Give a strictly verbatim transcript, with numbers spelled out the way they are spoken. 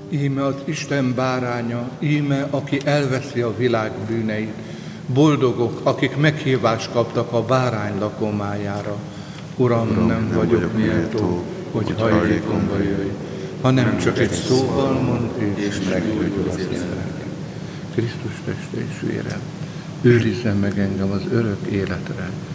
Íme az Isten báránya, íme, aki elveszi a világ bűneit. Boldogok, akik meghívást kaptak a bárány lakomájára. Uram, Uram nem, nem vagyok méltó, hogy hajlékomba jöjj, hanem csak egy szóval mondd, és meggyógyul az emberek. Krisztus teste és vére, őrizzen meg engem az örök életre.